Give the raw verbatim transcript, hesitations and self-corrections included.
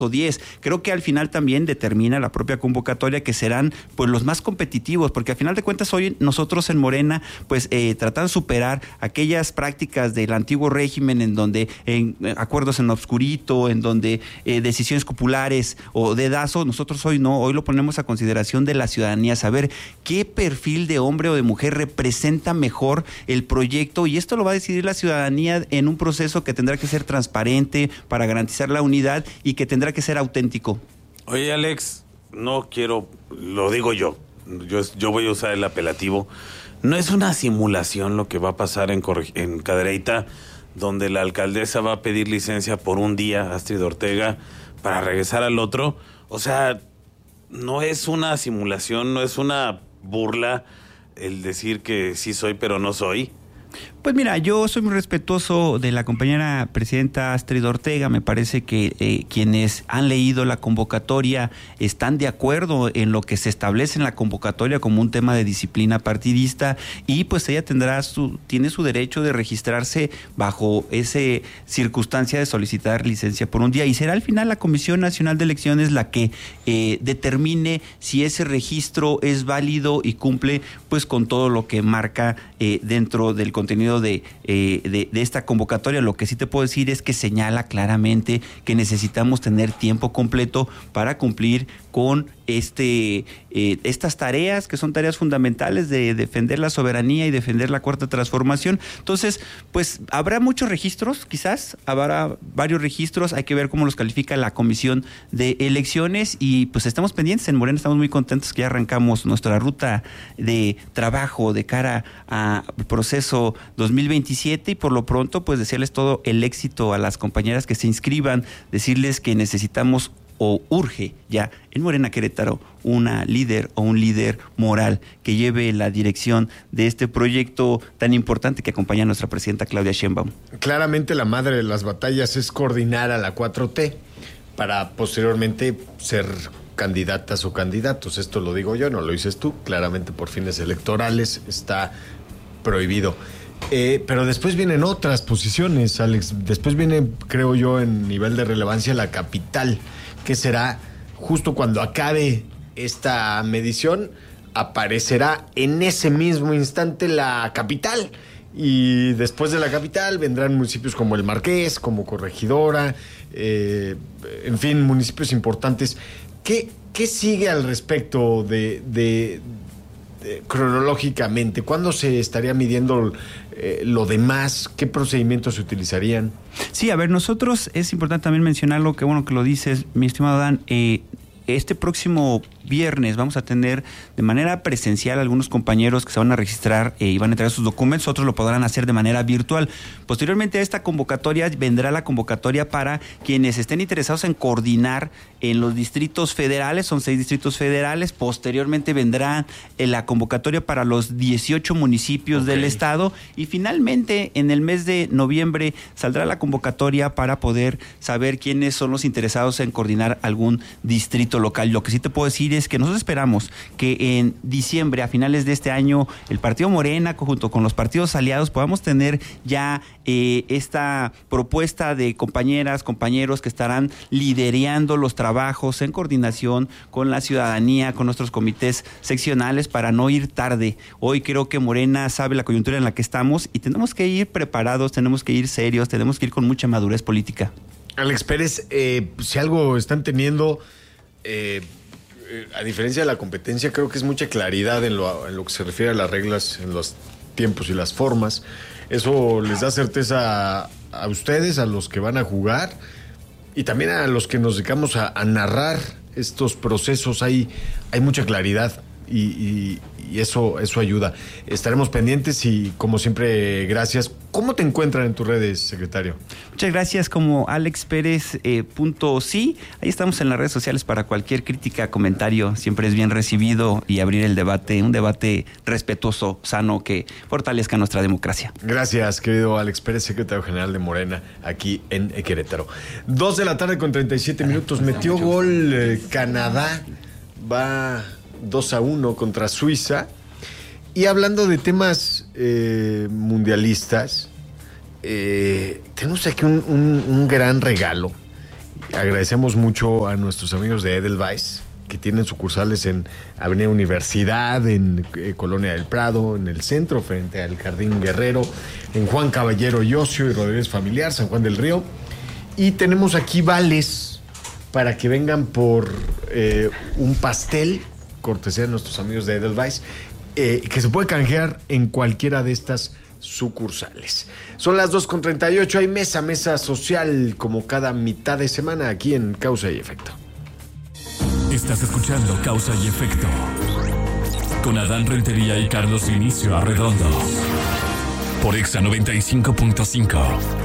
o diez. Creo que al final también determina la propia convocatoria que serán pues los más competitivos, porque al final de cuentas hoy nosotros en Morena pues eh, tratando de superar aquellas prácticas del antiguo régimen en donde en eh, acuerdos en obscurito, en donde eh, decisiones populares o dedazo, nosotros hoy no, hoy lo ponemos a consideración de la ciudadanía, saber qué perfil de hombre o de mujer representa mejor el proyecto, y esto lo va a decidir la ciudadanía en un proceso que tendrá que ser transparente para garantizar la unidad y que tendrá que ser auténtico. Oye, Alex, no quiero, lo digo yo, yo, yo voy a usar el apelativo. No es una simulación lo que va a pasar en, en Cadereyta, donde la alcaldesa va a pedir licencia por un día, Astrid Ortega, para regresar al otro. O sea, no es una simulación, no es una burla el decir que sí soy, pero no soy. Pues mira, yo soy muy respetuoso de la compañera presidenta Astrid Ortega. Me parece que eh, quienes han leído la convocatoria están de acuerdo en lo que se establece en la convocatoria como un tema de disciplina partidista, y pues ella tendrá su, tiene su derecho de registrarse bajo esa circunstancia de solicitar licencia por un día, y será al final la Comisión Nacional de Elecciones la que eh, determine si ese registro es válido y cumple pues con todo lo que marca eh, dentro del contenido De, eh, de, de esta convocatoria. Lo que sí te puedo decir es que señala claramente que necesitamos tener tiempo completo para cumplir con este eh, estas tareas que son tareas fundamentales de defender la soberanía y defender la cuarta transformación. Entonces, pues habrá muchos registros, quizás habrá varios registros, hay que ver cómo los califica la Comisión de Elecciones, y pues estamos pendientes. En Morena estamos muy contentos que ya arrancamos nuestra ruta de trabajo de cara al proceso dos mil veintisiete, y por lo pronto pues desearles todo el éxito a las compañeras que se inscriban, decirles que necesitamos o urge ya en Morena Querétaro una líder o un líder moral que lleve la dirección de este proyecto tan importante que acompaña a nuestra presidenta Claudia Sheinbaum. Claramente la madre de las batallas es coordinar a la cuatro T para posteriormente ser candidatas o candidatos. Esto lo digo yo, no lo dices tú. Claramente por fines electorales está prohibido. Eh, pero después vienen otras posiciones, Alex. Después viene, creo yo, en nivel de relevancia la capital, que será justo cuando acabe esta medición, aparecerá en ese mismo instante la capital, y después de la capital vendrán municipios como El Marqués, como Corregidora, eh, en fin, municipios importantes. ¿Qué, qué sigue al respecto de, de, de cronológicamente? ¿Cuándo se estaría midiendo eh, lo demás? ¿Qué procedimientos se utilizarían? Sí, a ver, nosotros es importante también mencionarlo, que bueno que lo dices, mi estimado Dan. Eh, este próximo viernes vamos a tener de manera presencial algunos compañeros que se van a registrar eh, y van a entregar sus documentos, otros lo podrán hacer de manera virtual. Posteriormente a esta convocatoria vendrá la convocatoria para quienes estén interesados en coordinar en los distritos federales, son seis distritos federales. Posteriormente vendrá eh, la convocatoria para los dieciocho municipios okay. del estado, y finalmente en el mes de noviembre saldrá la convocatoria para poder saber quiénes son los interesados en coordinar algún distrito local. Lo que sí te puedo decir es que nosotros esperamos que en diciembre, a finales de este año, el Partido Morena, junto con los partidos aliados, podamos tener ya eh, esta propuesta de compañeras, compañeros que estarán liderando los trabajos en coordinación con la ciudadanía, con nuestros comités seccionales, para no ir tarde. Hoy creo que Morena sabe la coyuntura en la que estamos y tenemos que ir preparados, tenemos que ir serios, tenemos que ir con mucha madurez política. Alex Pérez, eh, si algo están teniendo... Eh, a diferencia de la competencia, creo que es mucha claridad en lo, en lo que se refiere a las reglas, en los tiempos y las formas. Eso les da certeza a, a ustedes, a los que van a jugar, y también a los que nos dedicamos a, a narrar estos procesos. Hay, hay mucha claridad y, y, y eso, eso ayuda. Estaremos pendientes y, como siempre, gracias. ¿Cómo te encuentran en tus redes, secretario? Muchas gracias, como Alex Pérez eh, punto sí. Ahí estamos en las redes sociales para cualquier crítica, comentario. Siempre es bien recibido, y abrir el debate, un debate respetuoso, sano, que fortalezca nuestra democracia. Gracias, querido Alex Pérez, secretario general de Morena, aquí en Querétaro. Dos de la tarde con treinta y siete minutos. Metió gol eh, Canadá. Va dos a uno contra Suiza. Y hablando de temas eh, mundialistas, eh, tenemos aquí un, un, un gran regalo, agradecemos mucho a nuestros amigos de Edelweiss, que tienen sucursales en Avenida Universidad, en eh, Colonia del Prado, en el centro, frente al Jardín Guerrero, en Juan Caballero y Ocio y Rodríguez Familiar, San Juan del Río. Y tenemos aquí vales para que vengan por eh, un pastel, cortesía de nuestros amigos de Edelweiss, eh, que se puede canjear en cualquiera de estas sucursales. Son las dos con treinta y ocho, hay mesa, mesa social, como cada mitad de semana aquí en Causa y Efecto. Estás escuchando Causa y Efecto con Adán Rentería y Carlos Inicio Arredondo por Exa noventa y cinco punto cinco.